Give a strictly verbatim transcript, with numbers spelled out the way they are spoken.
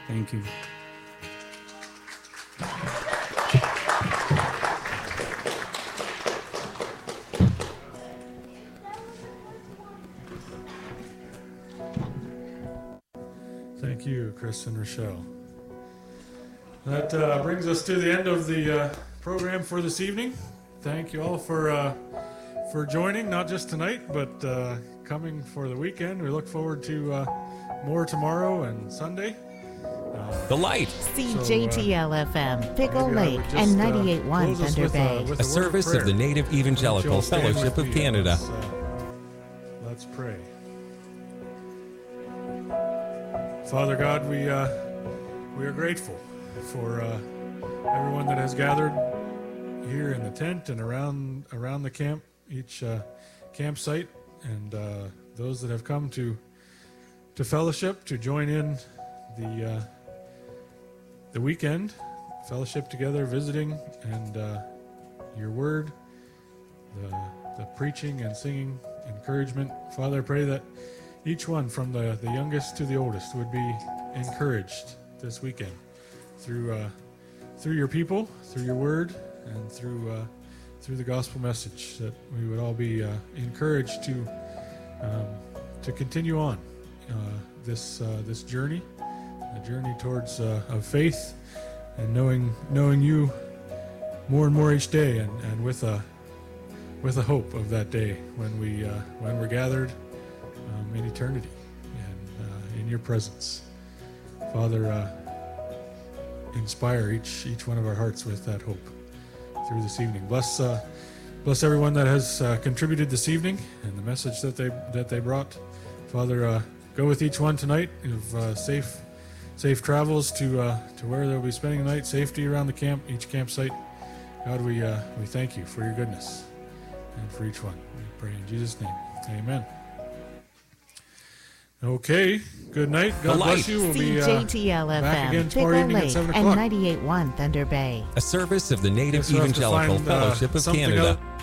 Thank you. Thank you, Chris and Rochelle. That uh, brings us to the end of the uh, program for this evening. Thank you all for uh, for joining, not just tonight, but uh, coming for the weekend. We look forward to uh, more tomorrow and Sunday. Uh, The Light. C J T L F M, Pickle maybe I Lake, would just, and uh, ninety-eight point one close us Thunder with, uh, Bay. with A word service of prayer. the Native Evangelical Would you all stand Fellowship with of me? Canada. Let's, uh, let's pray. Father God, we uh, we are grateful for uh, everyone that has gathered here in the tent and around around the camp, each uh, campsite, and uh, those that have come to to fellowship, to join in the uh, the weekend, fellowship together, visiting, and uh, your word, the the preaching and singing, encouragement. Father, I pray that each one, from the, the youngest to the oldest, would be encouraged this weekend through uh, through your people, through your word, and through uh, through the gospel message. That we would all be uh, encouraged to um, to continue on uh, this uh, this journey, a journey towards uh, of faith, and knowing knowing you more and more each day, and, and with a with a hope of that day when we uh, when we're gathered um, in eternity and uh, in your presence. Father, uh, inspire each each one of our hearts with that hope through this evening. Bless uh, bless everyone that has uh, contributed this evening and the message that they that they brought. Father, uh, go with each one tonight. Of uh, safe safe travels to uh, to where they'll be spending the night. Safety around the camp, each campsite. God, we uh, we thank you for your goodness and for each one. We pray in Jesus' name. Amen. Okay, good night. God bless you. We'll be uh, C J T L F back M, again tomorrow Pickle evening at Lake, seven and o'clock. ninety-eight point one Thunder Bay. A service of the Native Guess we'll have to Evangelical find, uh, Fellowship of something Canada. out